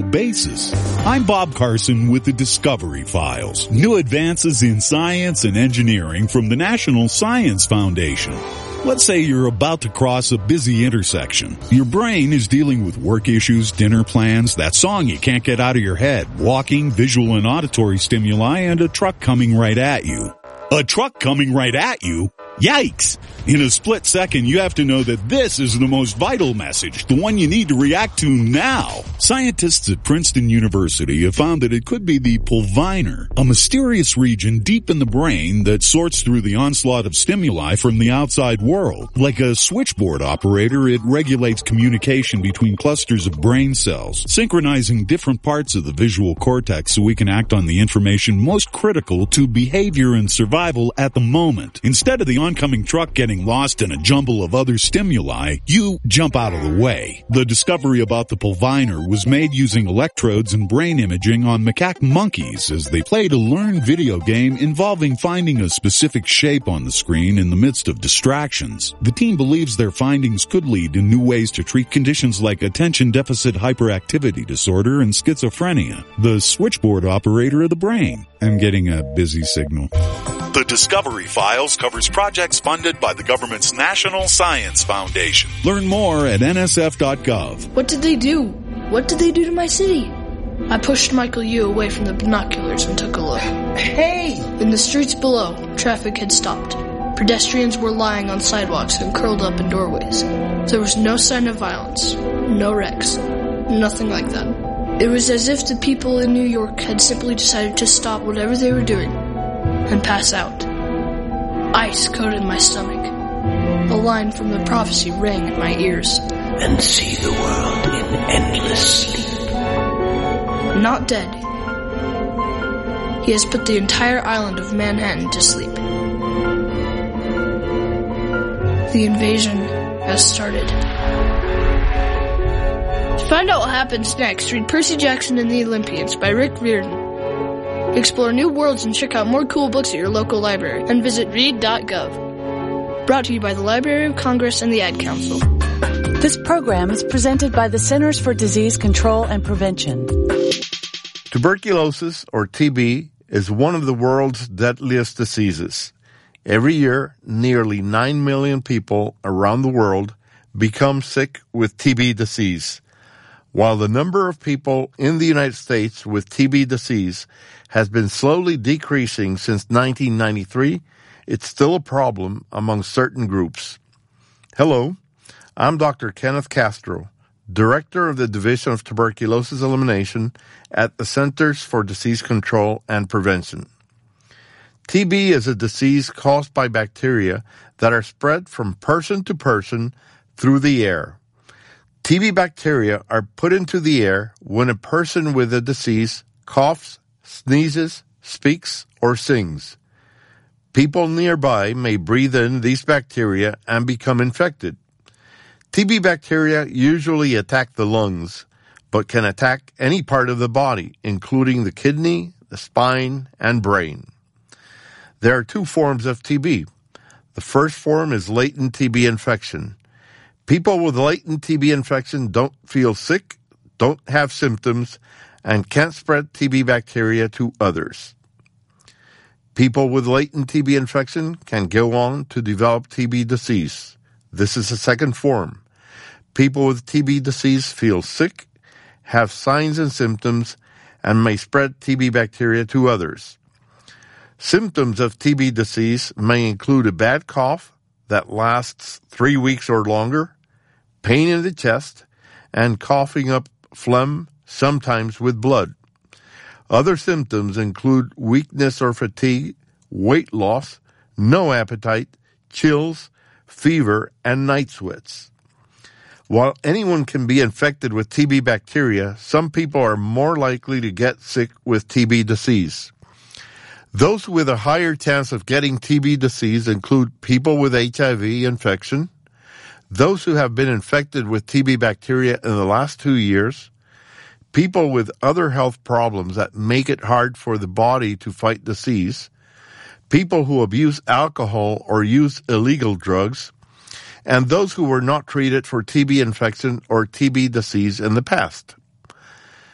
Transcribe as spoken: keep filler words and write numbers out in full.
basis. I'm Bob Carson with the Discovery Files. New advances in science and engineering from the National Science Foundation. Let's say you're about to cross a busy intersection. Your brain is dealing with work issues, dinner plans, that song you can't get out of your head, walking, visual and auditory stimuli, and a truck coming right at you. A truck coming right at you? Yikes! In a split second, you have to know that this is the most vital message, the one you need to react to now. Scientists at Princeton University have found that it could be the pulvinar, a mysterious region deep in the brain that sorts through the onslaught of stimuli from the outside world. Like a switchboard operator, it regulates communication between clusters of brain cells, synchronizing different parts of the visual cortex so we can act on the information most critical to behavior and survival at the moment. Instead of the oncoming truck getting lost in a jumble of other stimuli, you jump out of the way. The discovery about the pulvinar was made using electrodes and brain imaging on macaque monkeys as they played a learn video game involving finding a specific shape on the screen in the midst of distractions. The team believes their findings could lead to new ways to treat conditions like attention deficit hyperactivity disorder and schizophrenia. The switchboard operator of the brain. I'm getting a busy signal. The Discovery Files covers projects funded by the government's National Science Foundation. Learn more at N S F dot gov. What did they do? What did they do to my city? I pushed Michael Yu away from the binoculars and took a look. Hey! In the streets below, traffic had stopped. Pedestrians were lying on sidewalks and curled up in doorways. There was no sign of violence, no wrecks, nothing like that. It was as if the people in New York had simply decided to stop whatever they were doing and pass out. Ice coated my stomach. A line from the prophecy rang in my ears. And see the world in endless sleep. Not dead. He has put the entire island of Manhattan to sleep. The invasion has started. To find out what happens next, read Percy Jackson and the Olympians by Rick Riordan. Explore new worlds and check out more cool books at your local library and visit read dot gov. Brought to you by the Library of Congress and the Ad Council. This program is presented by the Centers for Disease Control and Prevention. Tuberculosis, or T B, is one of the world's deadliest diseases. Every year, nearly nine million people around the world become sick with T B disease. While the number of people in the United States with T B disease has been slowly decreasing since nineteen ninety-three, it's still a problem among certain groups. Hello, I'm Doctor Kenneth Castro, Director of the Division of Tuberculosis Elimination at the Centers for Disease Control and Prevention. T B is a disease caused by bacteria that are spread from person to person through the air. T B bacteria are put into the air when a person with the disease coughs, sneezes, speaks, or sings. People nearby may breathe in these bacteria and become infected. T B bacteria usually attack the lungs, but can attack any part of the body, including the kidney, the spine, and brain. There are two forms of T B. The first form is latent T B infection. People with latent T B infection don't feel sick, don't have symptoms, and can't spread T B bacteria to others. People with latent T B infection can go on to develop T B disease. This is the second form. People with T B disease feel sick, have signs and symptoms, and may spread T B bacteria to others. Symptoms of T B disease may include a bad cough that lasts three weeks or longer, pain in the chest, and coughing up phlegm, sometimes with blood. Other symptoms include weakness or fatigue, weight loss, no appetite, chills, fever, and night sweats. While anyone can be infected with T B bacteria, some people are more likely to get sick with T B disease. Those with a higher chance of getting T B disease include people with H I V infection, those who have been infected with T B bacteria in the last two years, people with other health problems that make it hard for the body to fight disease, people who abuse alcohol or use illegal drugs, and those who were not treated for T B infection or T B disease in the past.